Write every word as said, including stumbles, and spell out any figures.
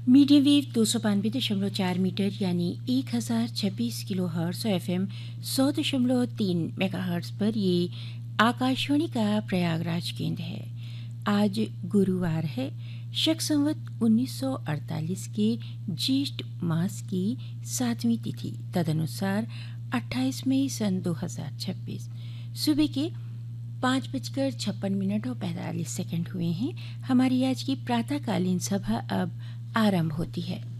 Medium wave दो सौ बानवे दशमलव चार मीटर यानी एक हज़ार छब्बीस किलो हर्ट्स और एफ एम सौ दशमलव तीन मेगा हर्ट्स पर ये आकाशवाणी का प्रयागराज केंद्र है। आज गुरुवार है, शक संवत उन्नीस सौ अड़तालीस के ज्येष्ठ मास की सातवीं तिथि, तदनुसार अट्ठाईस मई सन दो हज़ार छब्बीस। सुबह के पाँच बजकर छप्पन मिनट और पैंतालीस सेकंड हुए हैं। हमारी आज की प्रातःकालीन सभा अब आरंभ होती है।